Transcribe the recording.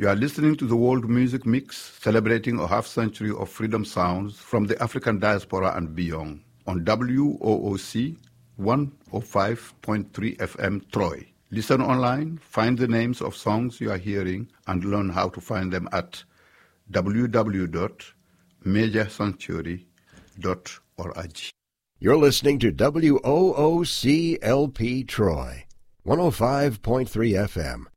You are listening to the World Music Mix, celebrating a half-century of freedom sounds from the African diaspora and beyond, on WOOC 105.3 FM Troy. Listen online, find the names of songs you are hearing, and learn how to find them at www.majorsanctuary.org. You're listening to WOOC LP Troy, 105.3 FM.